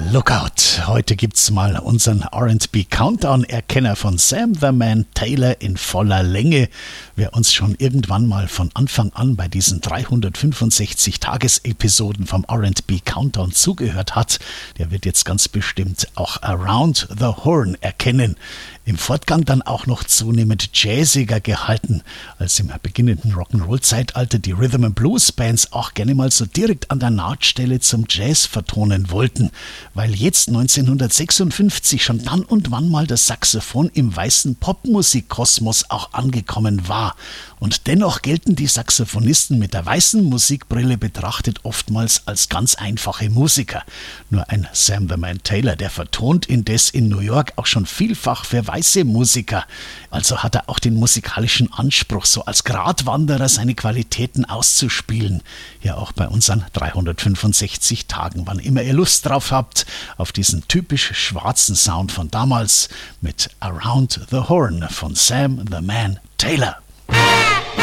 Lookout. Heute gibt's mal unseren R&B Countdown-Erkenner von Sam the Man Taylor in voller Länge. Wer uns schon irgendwann mal von Anfang an bei diesen 365 Tagesepisoden vom R&B Countdown zugehört hat, der wird jetzt ganz bestimmt auch Around the Horn erkennen. Im Fortgang dann auch noch zunehmend jazziger gehalten, als im beginnenden Rock'n'Roll-Zeitalter die Rhythm-and-Blues-Bands auch gerne mal so direkt an der Nahtstelle zum Jazz vertonen wollten, weil jetzt 1956 schon dann und wann mal das Saxophon im weißen Popmusikkosmos auch angekommen war. Und dennoch gelten die Saxophonisten mit der weißen Musikbrille betrachtet oftmals als ganz einfache Musiker. Nur ein Sam the Man Taylor, der vertont indes in New York auch schon vielfach für weiße Musiker. Also hat er auch den musikalischen Anspruch, so als Gratwanderer seine Qualitäten auszuspielen. Ja, auch bei unseren 365 Tagen, wann immer ihr Lust drauf habt, auf diesen typisch schwarzen Sound von damals mit Around the Horn von Sam the Man Taylor.